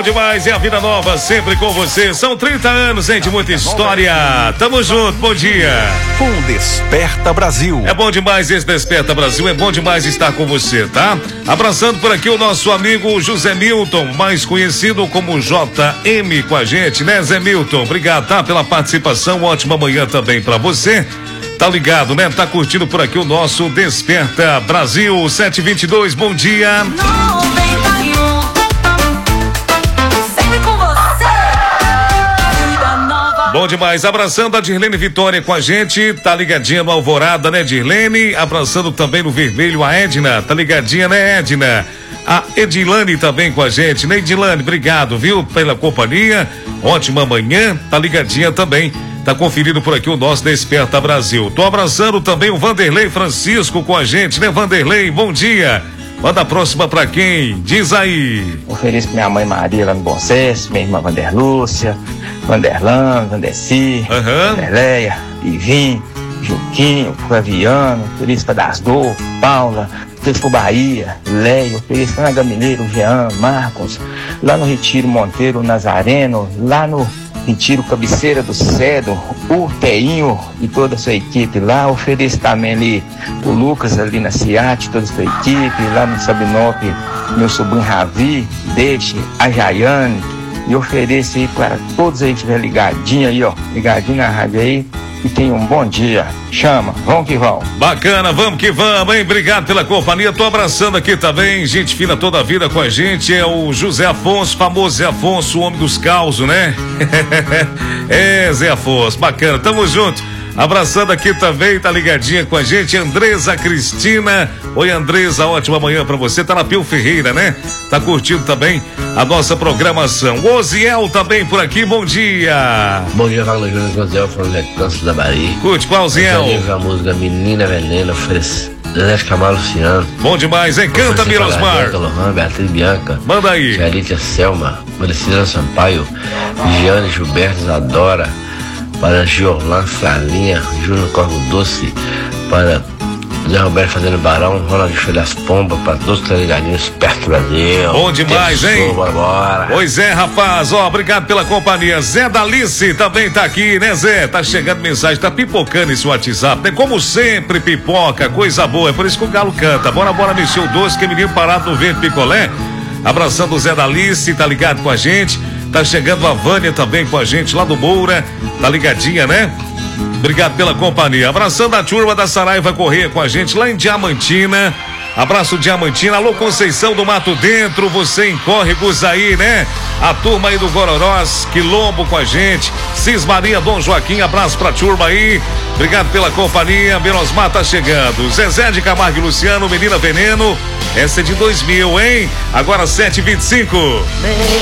bom demais, é a vida nova, sempre com você. São 30 anos, hein, de muita história. Tamo junto, bom dia. Com Desperta Brasil. É bom demais esse Desperta Brasil, é bom demais estar com você, tá? Abraçando por aqui o nosso amigo José Milton, mais conhecido como JM, com a gente, né, Zé Milton? Obrigado, tá? Pela participação, ótima manhã também pra você. Tá ligado, né? Tá curtindo por aqui o nosso Desperta Brasil 722, bom dia. 91, sempre com você. Vida nova. Bom demais, abraçando a Dirlene Vitória com a gente, tá ligadinha no Alvorada, né, Dirlene? Abraçando também no Vermelho a Edna, tá ligadinha, né, Edna? A Edilane também com a gente, né, Edilane? Obrigado, viu, pela companhia, ótima manhã, tá ligadinha também. Tá conferindo por aqui o nosso Desperta Brasil. Tô abraçando também o Vanderlei Francisco com a gente, né, Vanderlei? Bom dia. Manda a próxima pra quem? Diz aí. Ofereço pra minha mãe Maria lá no Bom Senso, minha irmã Vanderlúcia, Vanderlan, Vandeci, Vanderleia, Ivim, Juquinho, Flaviano, ofereço pra Dasdor, Paula, ofereço pro Bahia, Leio, ofereço pra Gamineiro, Jean, Marcos, lá no Retiro Monteiro Nazareno, lá no Retiro Cabeceira do Cedo, o Teinho e toda a sua equipe lá. Ofereço também ali o Lucas ali na Ciate, toda a sua equipe, lá no Sabinop, meu sobrinho Ravi, Deixe, a Jaiane, e ofereço aí para todos aí que estiver ligadinho aí, ó, ligadinho na rádio aí, e tenham um bom dia. Chama, vamos que vamos. Bacana, vamos que vamos, hein? Obrigado pela companhia. Tô abraçando aqui também, gente fina toda a vida com a gente, é o José Afonso, famoso Zé Afonso, o homem dos causos, né? É, Zé Afonso, bacana, tamo junto. Abraçando aqui também, tá ligadinha com a gente, Andresa Cristina. Oi, Andresa, ótima manhã pra você. Tá na Pio Ferreira, né? Tá curtindo também a nossa programação. Oziel também por aqui, bom dia. Bom dia, Wagner Júnior, Oziel, Canso da Bahia. Curte qual, Oziel? A música Menina Veneno, Zé Camargo Luciano. Bom demais, hein? Canta, Mirosmar. Lohan, Beatriz Bianca. Manda aí. Xalícia Selma, Maricina Sampaio, Giane Gilberto Isadora, para Giorlan Salinha, Júnior Corvo Doce, para Zé Roberto Fazendo Barão, Ronald Show das Pombas, para todos que estão ligadinhos, perto do Brasil. Bom demais, hein? Bora. Pois é, rapaz, ó, obrigado pela companhia. Zé Dalice também tá aqui, né, Zé? Tá chegando mensagem, tá pipocando esse WhatsApp, né? Como sempre, pipoca, coisa boa, é por isso que o galo canta. Bora mexer o doce, que é menino parado no vento picolé. Abraçando o Zé Dalice, tá ligado com a gente. Tá chegando a Vânia também com a gente lá do Moura, tá ligadinha, né? Obrigado pela companhia. Abraçando a turma da Saraiva Correia com a gente lá em Diamantina. Abraço Diamantina, alô Conceição do Mato Dentro, você em Córregos aí, né? A turma aí do Gororós, Quilombo com a gente. Cismaria Dom Joaquim, abraço pra turma aí. Obrigado pela companhia, Mirosmar tá chegando. Zezé de Camargo e Luciano, Menina Veneno. Essa é de 2000, hein? Agora 7h25.